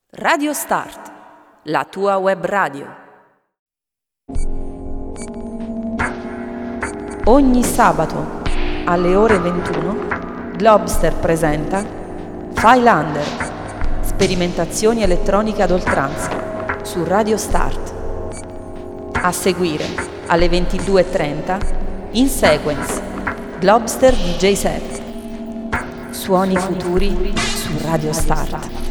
Radio Start, la tua web radio. Ogni sabato alle ore 21 Globster presenta File-Under, sperimentazioni elettroniche ad oltranza su Radio Start. A seguire alle 22:30 In Sequence Globster DJ Set. Suoni futuri su Radio Start.